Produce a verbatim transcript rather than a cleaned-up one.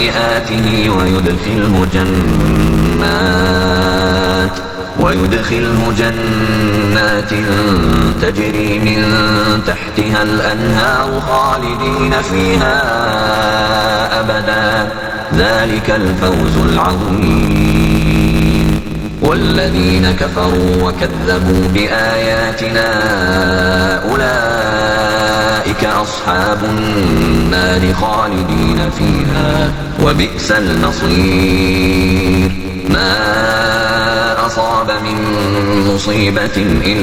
سيئاته ويدخله جنات ويدخله جنات تجري من تحتها الأنهار خالدين فيها أبدا، ذلك الفوز العظيم. والذين كفروا وكذبوا بآياتنا أولئك أصحاب النار خالدين فيها وبئس المصير. ما أصاب من مصيبة إلا